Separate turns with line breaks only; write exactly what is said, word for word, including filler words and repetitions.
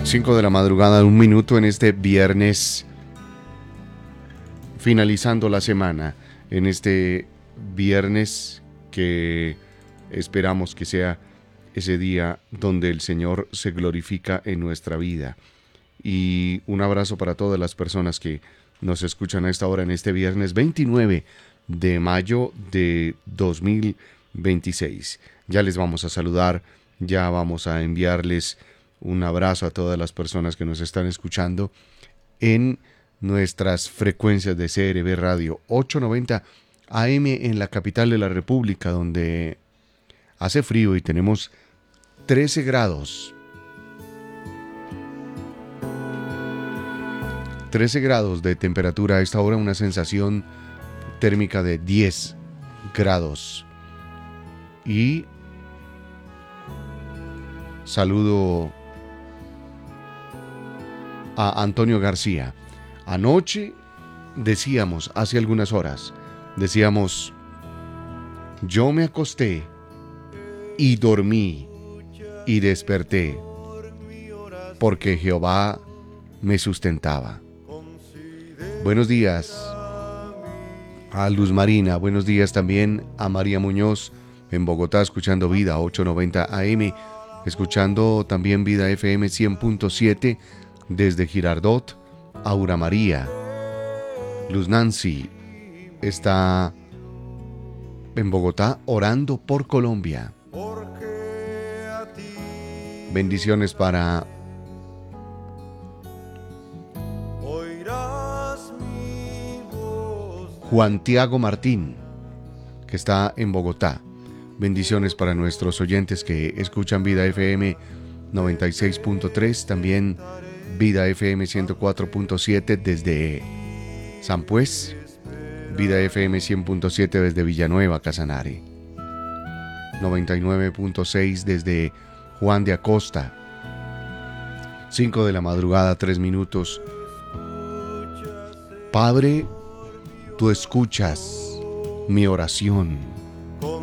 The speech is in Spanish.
cinco de la madrugada, un minuto en este viernes, finalizando la semana, en este viernes que esperamos que sea ese día donde el Señor se glorifica en nuestra vida. Y un abrazo para todas las personas que nos escuchan a esta hora en este viernes veintinueve de mayo de dos mil veintiséis. Ya les vamos a saludar, ya vamos a enviarles un abrazo a todas las personas que nos están escuchando en nuestras frecuencias de C R B Radio ochocientos noventa A M en la capital de la República, donde hace frío y tenemos trece grados. trece grados de temperatura a esta hora, una sensación térmica de diez grados. Y saludo a Antonio García. Anoche decíamos, hace algunas horas, decíamos, yo me acosté y dormí y desperté porque Jehová me sustentaba. Buenos días a Luz Marina, buenos días también a María Muñoz en Bogotá, escuchando Vida ochocientos noventa A M, escuchando también Vida F M cien punto siete desde Girardot. Aura María, Luz Nancy está en Bogotá orando por Colombia. Bendiciones para Juan Tiago Martín, que está en Bogotá. Bendiciones para nuestros oyentes que escuchan Vida F M noventa y seis punto tres, también Vida F M ciento cuatro punto siete desde San Pues, Vida F M cien punto siete desde Villanueva, Casanare, noventa y nueve punto seis desde Juan de Acosta. cinco de la madrugada, tres minutos. Padre, tú escuchas mi oración.